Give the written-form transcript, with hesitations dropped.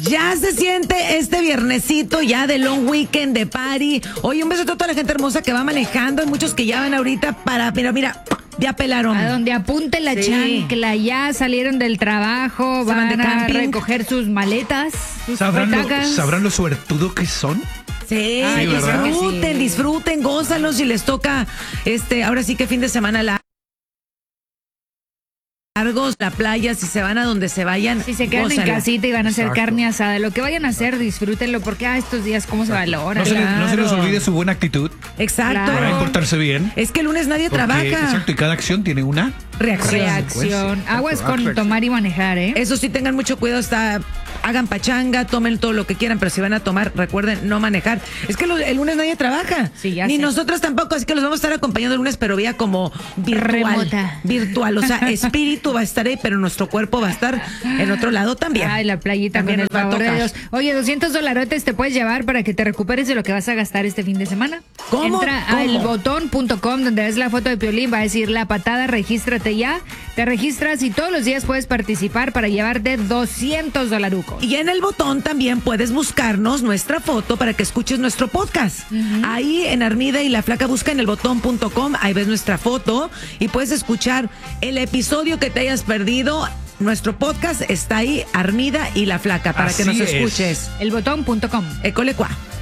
Ya se siente este viernesito ya de long weekend, de party. Oye, un beso a toda la gente hermosa que va manejando. Hay muchos que ya van ahorita mira, ya pelaron. A donde apunte la chancla, ya salieron del trabajo, van a recoger sus maletas, sus petacas. ¿Sabrán lo suertudo que son? Sí, disfruten, gózalos si les toca, ahora sí que fin de semana largos, la playa, si se van a donde se vayan. Si se quedan en casita y van a hacer carne asada, lo que vayan a hacer, disfrútenlo, porque estos días cómo se valora. No se les olvide su buena actitud. Exacto. Para portarse bien. Es que el lunes nadie trabaja. Exacto, y cada acción tiene una reacción. Aguas con tomar y manejar, ¿eh? Eso sí, tengan mucho cuidado, hagan pachanga, tomen todo lo que quieran, pero si van a tomar, recuerden no manejar. Es que el lunes nadie trabaja. Sí, ni nosotros tampoco, así que los vamos a estar acompañando el lunes, pero vía como virtual. O sea, espíritu va a estar ahí, pero nuestro cuerpo va a estar en otro lado también. Ay, la playita también con el favor de Dios. Oye, $200 te puedes llevar para que te recuperes de lo que vas a gastar este fin de semana. ¿Cómo? Entra a elbotón.com, donde ves la foto de Piolín, va a decir La Patada, regístrate ya. Te registras y todos los días puedes participar para llevarte $200. Y en el botón también puedes buscarnos nuestra foto para que escuches nuestro podcast. Ahí en Armida y la Flaca, busca en elbotón.com, ahí ves nuestra foto y puedes escuchar el episodio que te hayas perdido. Nuestro podcast está ahí, Armida y la Flaca, para que nos escuches. Elbotón.com. École cuá.